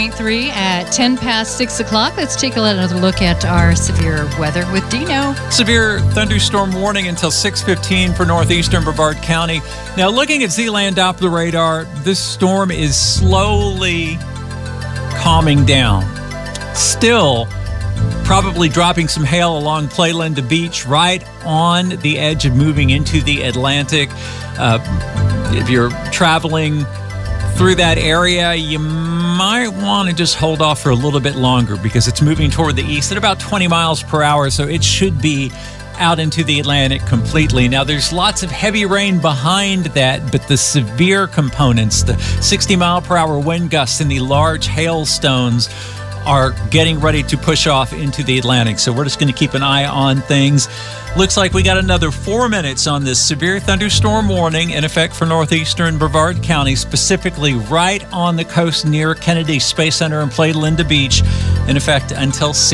3 at 10 past 6 o'clock. Let's take another look at our severe weather with Dino. Severe thunderstorm warning until 6:15 for northeastern Brevard County. Now, looking at Z-Land Doppler radar, this storm is slowly calming down. Still, probably dropping some hail along Playlinda Beach, right on the edge of moving into the Atlantic. If you're traveling through that area, you might want to just hold off for a little bit longer because it's moving toward the east at about 20 miles per hour, so it should be out into the Atlantic completely. Now, there's lots of heavy rain behind that, but the severe components, the 60-mile-per-hour wind gusts and the large hailstones are getting ready to push off into the Atlantic. So we're just going to keep an eye on things. Looks like we got another 4 minutes on this severe thunderstorm warning in effect for northeastern Brevard County, specifically right on the coast near Kennedy Space Center and Playlinda Beach, in effect until 6.